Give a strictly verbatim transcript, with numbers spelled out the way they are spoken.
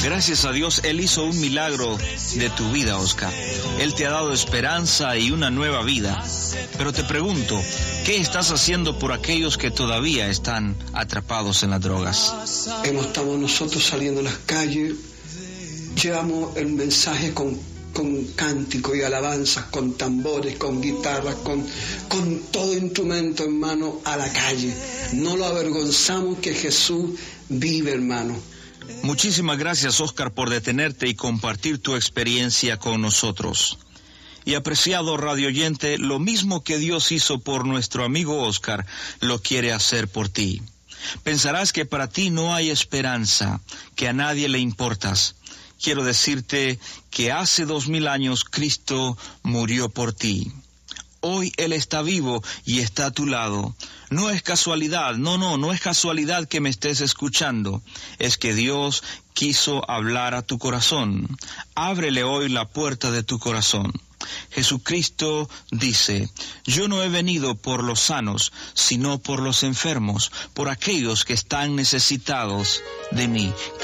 Gracias a Dios, Él hizo un milagro de tu vida, Oscar. Él te ha dado esperanza y una nueva vida. Pero te pregunto, ¿qué estás haciendo por aquellos que todavía están atrapados en las drogas? Hemos estado nosotros saliendo a las calles, llevamos el mensaje con, con cántico y alabanzas, con tambores, con guitarras, con, con todo instrumento, hermano, a la calle. No lo avergonzamos que Jesús vive, hermano. Muchísimas gracias, Oscar, por detenerte y compartir tu experiencia con nosotros. Y apreciado radioyente, lo mismo que Dios hizo por nuestro amigo Oscar, lo quiere hacer por ti. Pensarás que para ti no hay esperanza, que a nadie le importas. Quiero decirte que hace dos mil años Cristo murió por ti. Hoy Él está vivo y está a tu lado. No es casualidad, no, no, no es casualidad que me estés escuchando. Es que Dios quiso hablar a tu corazón. Ábrele hoy la puerta de tu corazón. Jesucristo dice, yo no he venido por los sanos, sino por los enfermos, por aquellos que están necesitados de mí.